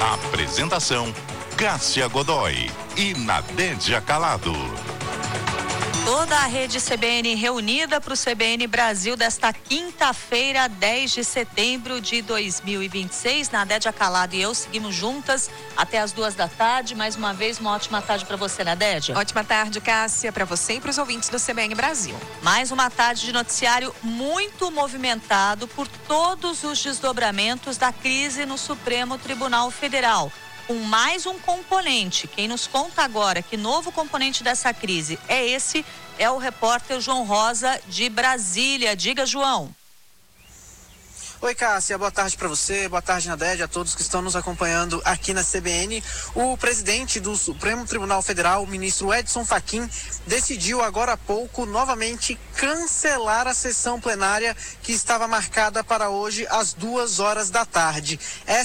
Apresentação: Cássia Godoy e Nadédia Calado. Toda a rede CBN reunida para o CBN Brasil desta quinta-feira, 10 de setembro de 2026. Nadédia Calado e eu seguimos juntas até as 14h. Mais uma vez, uma ótima tarde para você, Nadédia. Ótima tarde, Cássia, para você e para os ouvintes do CBN Brasil. Mais uma tarde de noticiário muito movimentado por todos os desdobramentos da crise no Supremo Tribunal Federal. Com mais um componente. Quem nos conta agora que novo componente dessa crise é o repórter João Rosa de Brasília. Diga, João. Oi, Cássia, boa tarde para você, boa tarde, Nadédia, a todos que estão nos acompanhando aqui na CBN. O presidente do Supremo Tribunal Federal, o ministro Edson Fachin, decidiu agora há pouco novamente cancelar a sessão plenária que estava marcada para hoje às 14h.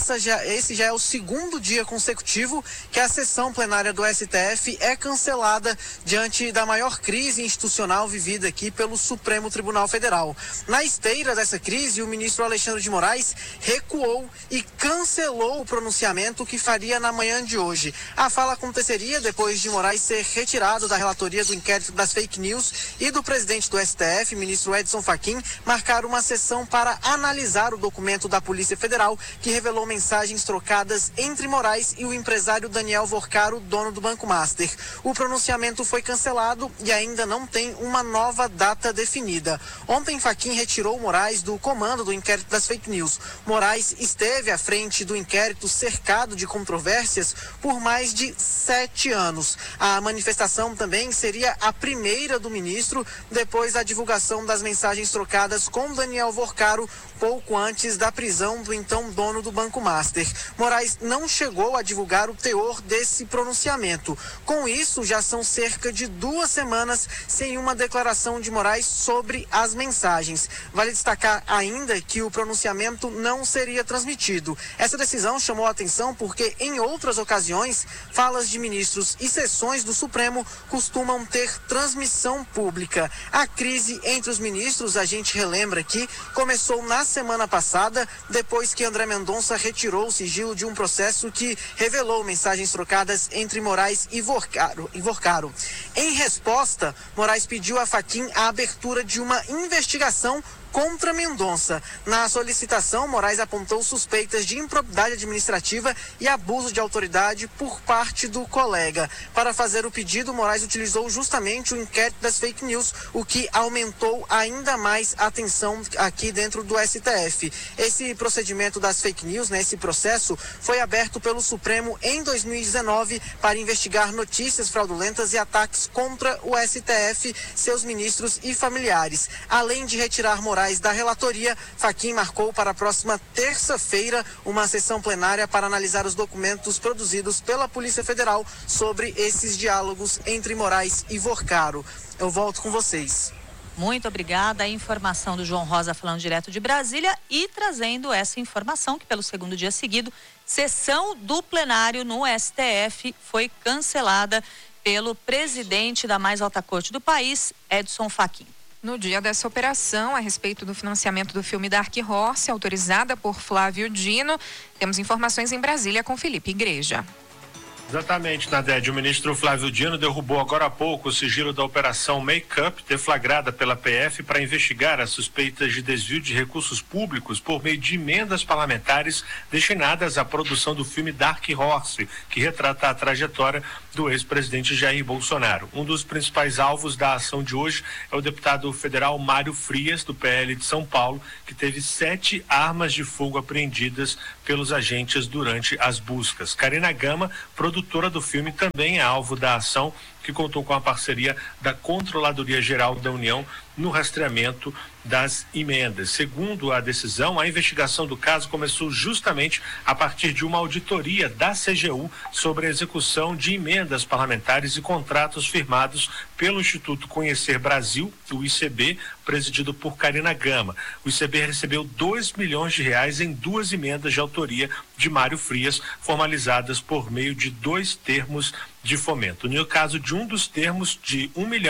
Esse já é o segundo dia consecutivo que a sessão plenária do STF é cancelada diante da maior crise institucional vivida aqui pelo Supremo Tribunal Federal. Na esteira dessa crise, o ministro Alexandre de Moraes recuou e cancelou o pronunciamento que faria na manhã de hoje. A fala aconteceria depois de Moraes ser retirado da relatoria do inquérito das fake news e do presidente do STF, ministro Edson Fachin, marcar uma sessão para analisar o documento da Polícia Federal que revelou mensagens trocadas entre Moraes e o empresário Daniel Vorcaro, dono do Banco Master. O pronunciamento foi cancelado e ainda não tem uma nova data definida. Ontem, Fachin retirou Moraes do comando do inquérito das fake news. Moraes esteve à frente do inquérito cercado de controvérsias por mais de 7 anos. A manifestação também seria a primeira do ministro depois da divulgação das mensagens trocadas com Daniel Vorcaro pouco antes da prisão do então dono do Banco Master. Moraes não chegou a divulgar o teor desse pronunciamento. Com isso, já são cerca de 2 semanas sem uma declaração de Moraes sobre as mensagens. Vale destacar ainda que o pronunciamento não seria transmitido. Essa decisão chamou a atenção porque, em outras ocasiões, falas de ministros e sessões do Supremo costumam ter transmissão pública. A crise entre os ministros, a gente relembra aqui, começou na semana passada, depois que André Mendonça retirou o sigilo de um processo que revelou mensagens trocadas entre Moraes e Vorcaro. Em resposta, Moraes pediu a Fachin a abertura de uma investigação contra Mendonça. Na solicitação, Moraes apontou suspeitas de improbidade administrativa e abuso de autoridade por parte do colega. Para fazer o pedido, Moraes utilizou justamente o inquérito das fake news, o que aumentou ainda mais a tensão aqui dentro do STF. Esse procedimento das fake news, esse processo, foi aberto pelo Supremo em 2019 para investigar notícias fraudulentas e ataques contra o STF, seus ministros e familiares. Além de retirar Moraes da relatoria, Fachin marcou para a próxima terça-feira uma sessão plenária para analisar os documentos produzidos pela Polícia Federal sobre esses diálogos entre Moraes e Vorcaro. Eu volto com vocês. Muito obrigada. A informação do João Rosa falando direto de Brasília e trazendo essa informação que pelo segundo dia seguido, sessão do plenário no STF foi cancelada pelo presidente da mais alta corte do país, Edson Fachin. No dia dessa operação, a respeito do financiamento do filme Dark Horse, autorizada por Flávio Dino, temos informações em Brasília com Felipe Igreja. Exatamente, Nadédia. O ministro Flávio Dino derrubou agora há pouco o sigilo da operação Make-up, deflagrada pela PF para investigar as suspeitas de desvio de recursos públicos por meio de emendas parlamentares destinadas à produção do filme Dark Horse, que retrata a trajetória do ex-presidente Jair Bolsonaro. Um dos principais alvos da ação de hoje é o deputado federal Mário Frias, do PL de São Paulo, que teve 7 armas de fogo apreendidas pelos agentes durante as buscas. Karina Gama, produtora do filme, também é alvo da ação, que contou com a parceria da Controladoria Geral da União no rastreamento das emendas. Segundo a decisão, a investigação do caso começou justamente a partir de uma auditoria da CGU sobre a execução de emendas parlamentares e contratos firmados pelo Instituto Conhecer Brasil, o ICB, presidido por Karina Gama. O ICB recebeu R$2 milhões em 2 emendas de autoria de Mário Frias, formalizadas por meio de 2 termos de fomento. No caso de um dos termos, de R$1 milhão,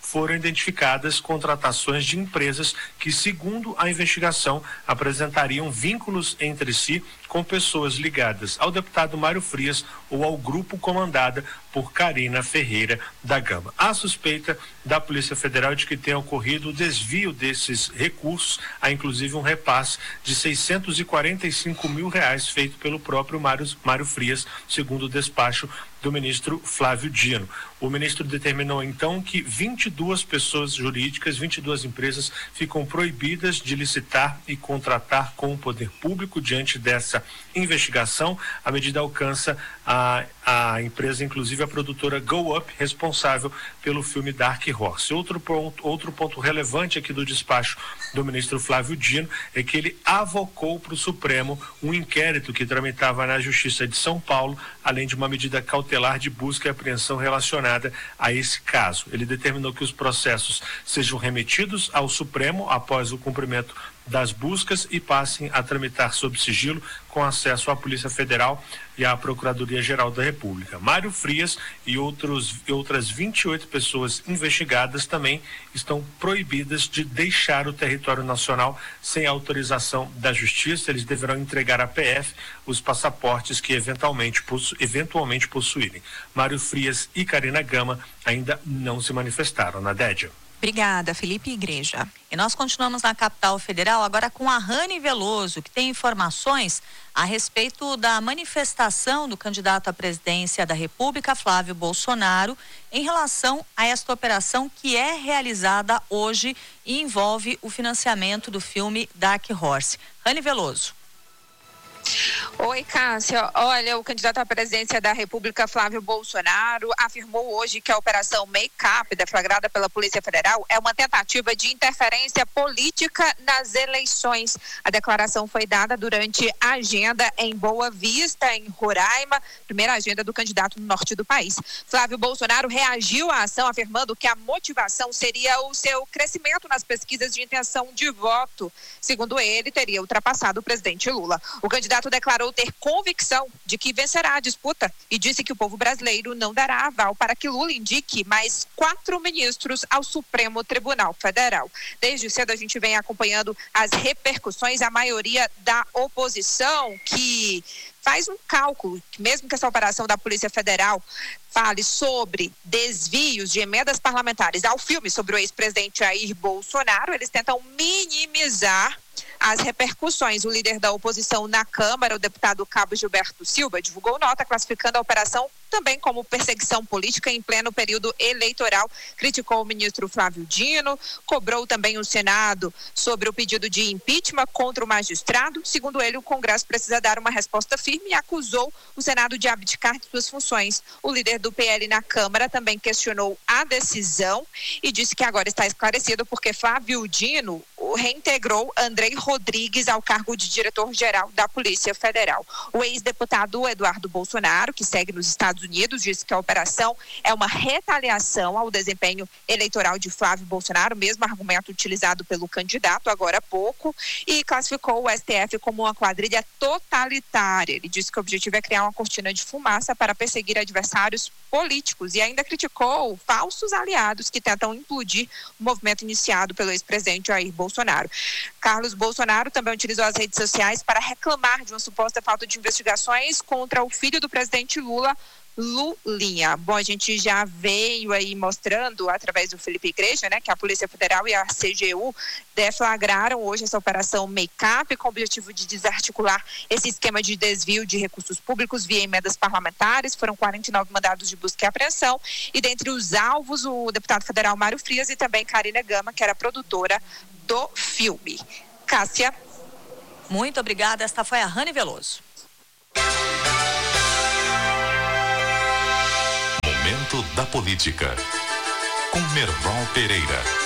foram identificadas contratações de empresas que, segundo a investigação, apresentariam vínculos entre si com pessoas ligadas ao deputado Mário Frias ou ao grupo comandado por Carina Ferreira da Gama. Há suspeita da Polícia Federal de que tenha ocorrido o desvio desses recursos, há inclusive um repasse de R$645 mil feito pelo próprio Mário Frias, segundo o despacho do ministro Flávio Dino. O ministro determinou então que 22 pessoas jurídicas, 22 empresas ficam proibidas de licitar e contratar com o poder público. Diante dessa investigação, a medida alcança a empresa, inclusive a produtora Go Up, responsável pelo filme Dark Horse. Outro ponto relevante aqui do despacho do ministro Flávio Dino é que ele avocou para o Supremo um inquérito que tramitava na Justiça de São Paulo, além de uma medida cautelar de busca e apreensão relacionada a esse caso. Ele determinou que os processos sejam remetidos ao Supremo após o cumprimento das buscas e passem a tramitar sob sigilo, com acesso à Polícia Federal e à Procuradoria-Geral da República. Mário Frias e outras 28 pessoas investigadas também estão proibidas de deixar o território nacional sem autorização da Justiça. Eles deverão entregar à PF os passaportes que eventualmente possuírem. Mário Frias e Carina Gama ainda não se manifestaram. Nadédia. Obrigada, Felipe Igreja. E nós continuamos na capital federal agora com a Rani Veloso, que tem informações a respeito da manifestação do candidato à presidência da República, Flávio Bolsonaro, em relação a esta operação que é realizada hoje e envolve o financiamento do filme Dark Horse. Rani Veloso. Oi, Cássia. Olha, o candidato à presidência da República, Flávio Bolsonaro, afirmou hoje que a operação Make Up, deflagrada pela Polícia Federal, é uma tentativa de interferência política nas eleições. A declaração foi dada durante a agenda em Boa Vista, em Roraima, primeira agenda do candidato no norte do país. Flávio Bolsonaro reagiu à ação, afirmando que a motivação seria o seu crescimento nas pesquisas de intenção de voto. Segundo ele, teria ultrapassado o presidente Lula. O candidato declarou ter convicção de que vencerá a disputa e disse que o povo brasileiro não dará aval para que Lula indique mais 4 ministros ao Supremo Tribunal Federal. Desde cedo a gente vem acompanhando as repercussões, a maioria da oposição que faz um cálculo, que mesmo que essa operação da Polícia Federal fale sobre desvios de emendas parlamentares ao filme sobre o ex-presidente Jair Bolsonaro, eles tentam minimizar as repercussões. O líder da oposição na Câmara, o deputado Cabo Gilberto Silva, divulgou nota classificando a operação também como perseguição política em pleno período eleitoral. Criticou o ministro Flávio Dino, cobrou também o Senado sobre o pedido de impeachment contra o magistrado. Segundo ele, o Congresso precisa dar uma resposta firme e acusou o Senado de abdicar de suas funções. O líder do PL na Câmara também questionou a decisão e disse que agora está esclarecido porque Flávio Dino reintegrou Andrei Rodrigues ao cargo de diretor-geral da Polícia Federal. O ex-deputado Eduardo Bolsonaro, que segue nos Estados Unidos, disse que a operação é uma retaliação ao desempenho eleitoral de Flávio Bolsonaro, mesmo argumento utilizado pelo candidato agora há pouco, e classificou o STF como uma quadrilha totalitária. Ele disse que o objetivo é criar uma cortina de fumaça para perseguir adversários políticos e ainda criticou falsos aliados que tentam implodir o movimento iniciado pelo ex-presidente Jair Bolsonaro. Carlos Bolsonaro também utilizou as redes sociais para reclamar de uma suposta falta de investigações contra o filho do presidente Lula, Lulinha. Bom, a gente já veio aí mostrando através do Felipe Igreja, né, que a Polícia Federal e a CGU deflagraram hoje essa operação Make Up com o objetivo de desarticular esse esquema de desvio de recursos públicos via emendas parlamentares. Foram 49 mandados de busca e apreensão e dentre os alvos o deputado federal Mário Frias e também Carina Gama, que era produtora do filme. Cássia. Muito obrigada. Esta foi a Rani Veloso. Momento da Política, com Merval Pereira.